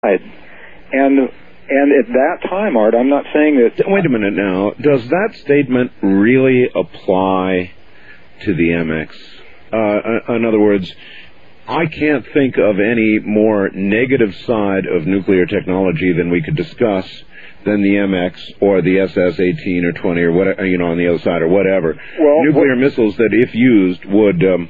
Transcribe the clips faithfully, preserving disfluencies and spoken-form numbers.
And and at that time, Art, I'm not saying that... Wait a minute now. Does that statement really apply to the M X? Uh, in other words, I can't think of any more negative side of nuclear technology than we could discuss than the M X or the S S eighteen or twenty or whatever, you know, on the other side or whatever. Well, nuclear well, missiles that, if used, would... Um,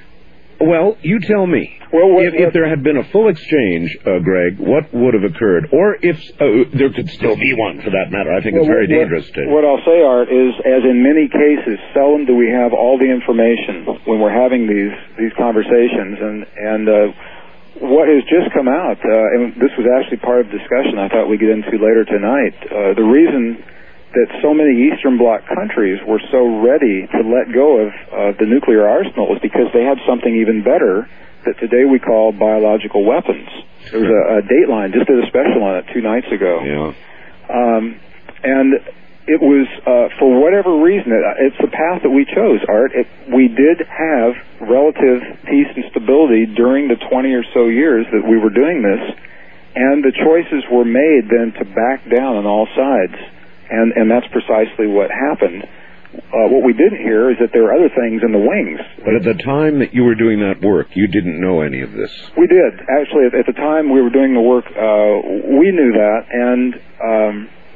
well, you tell me. Well, what, if, if there had been a full exchange, uh, Greg, what would have occurred? Or if uh, there could still be one, for that matter. I think well, it's very what, dangerous to... What I'll say, Art, is, as in many cases, seldom do we have all the information when we're having these these conversations. And, and uh, what has just come out, uh, and this was actually part of discussion I thought we'd get into later tonight, uh, the reason that so many Eastern Bloc countries were so ready to let go of uh, the nuclear arsenal is because they had something even better that today we call biological weapons. There was a, a Dateline just did a special on it two nights ago. Yeah. Um, and it was, uh, for whatever reason, it, it's the path that we chose, Art. It, we did have relative peace and stability during the twenty or so years that we were doing this, and the choices were made then to back down on all sides. And, and that's precisely what happened. Uh, what we didn't hear is that there are other things in the wings. But at the time that you were doing that work, you didn't know any of this. We did. Actually, at, at the time we were doing the work, uh, we knew that, and um,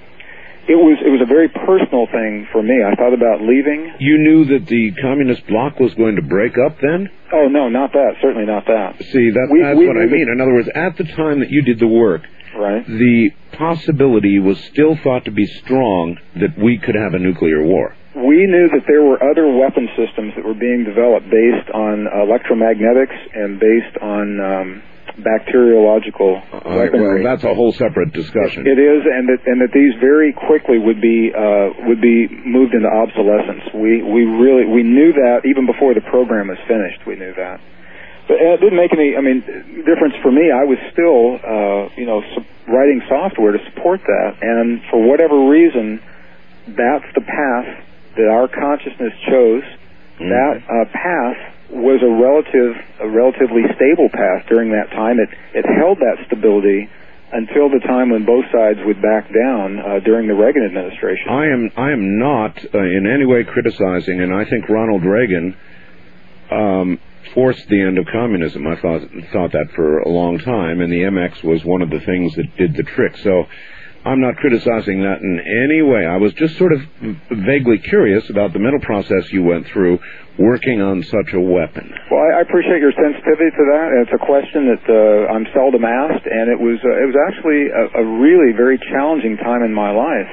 it was it was a very personal thing for me. I thought about leaving. You knew that the communist bloc was going to break up then? Oh, no, not that. Certainly not that. See, that, we, that's we what I mean. In other words, at the time that you did the work, right, the possibility was still thought to be strong that we could have a nuclear war. We knew that there were other weapon systems that were being developed based on electromagnetics and based on um, bacteriological uh, weaponry. Well, that's a whole separate discussion. It is, and that and that these very quickly would be uh, would be moved into obsolescence. We we really we knew that even before the program was finished. We knew that. But it didn't make any, I mean, difference for me. I was still, uh, you know, su- writing software to support that, and for whatever reason, that's the path that our consciousness chose. Mm-hmm. That uh, path was a relative, a relatively stable path during that time. It it held that stability until the time when both sides would back down uh, during the Reagan administration. I am I am not uh, in any way criticizing, and I think Ronald Reagan Um, forced the end of communism. I thought thought that for a long time, and the M X was one of the things that did the trick. So I'm not criticizing that in any way. I was just sort of vaguely curious about the mental process you went through working on such a weapon. Well, I appreciate your sensitivity to that. It's a question that uh, I'm seldom asked, and it was uh, it was actually a, a really very challenging time in my life.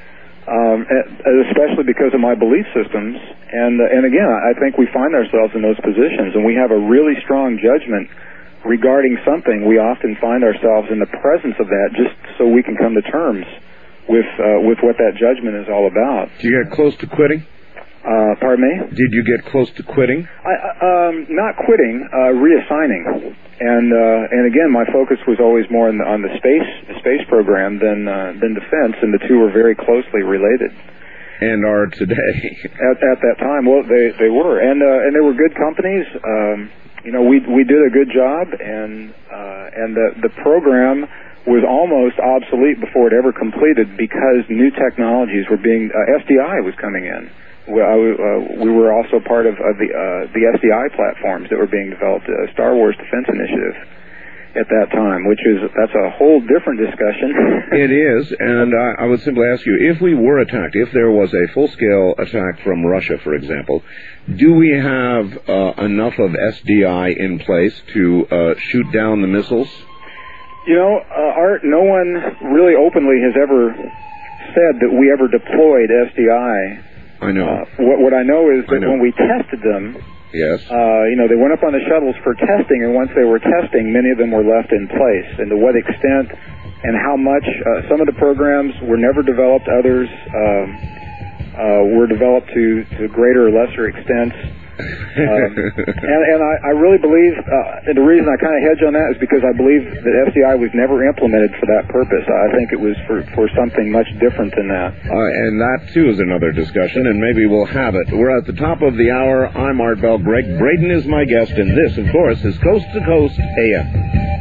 Um, especially because of my belief systems, and uh, and again, I think we find ourselves in those positions, and we have a really strong judgment regarding something. We often find ourselves in the presence of that, just so we can come to terms with uh, with what that judgment is all about. Do you get close to quitting? Uh, pardon me? Did you get close to quitting? I, um, not quitting, uh, reassigning, and uh, and again, my focus was always more on the, on the space the space program than uh, than defense, and the two were very closely related. And are today? At at that time, well, they they were, and uh, and they were good companies. Um, you know, we we did a good job, and uh, and the the program was almost obsolete before it ever completed because new technologies were being uh, S D I was coming in. We, uh, we were also part of, of the uh, the S D I platforms that were being developed, uh, Star Wars Defense Initiative, at that time, which is that's a whole different discussion. It is, and I, I would simply ask you, if we were attacked, if there was a full-scale attack from Russia, for example, do we have uh, enough of S D I in place to uh, shoot down the missiles? You know, uh, Art, no one really openly has ever said that we ever deployed S D I. I know. Uh, what, what I know is that know. when we tested them, yes, uh, you know, they went up on the shuttles for testing, and once they were testing, many of them were left in place. And to what extent and how much, uh, some of the programs were never developed, others um, uh, were developed to, to greater or lesser extents. um, and and I, I really believe, uh, and the reason I kind of hedge on that is because I believe that S D I was never implemented for that purpose. I think it was for, for something much different than that. Uh, and that, too, is another discussion, and maybe we'll have it. We're at the top of the hour. I'm Art Bell. Greg Braden is my guest, and this, of course, is Coast to Coast A M.